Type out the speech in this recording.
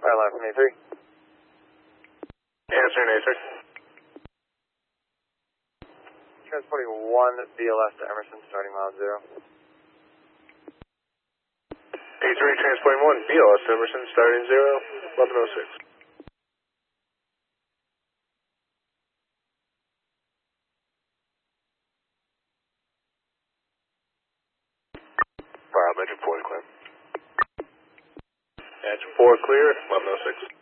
Fire line from A3. Answer in A3. Transporting 1 BLS to Emerson, starting mile 0. A3 transporting 1 BLS to Emerson, starting 0, 1106. Fire engine 4 clear. Engine 4 clear, 1106.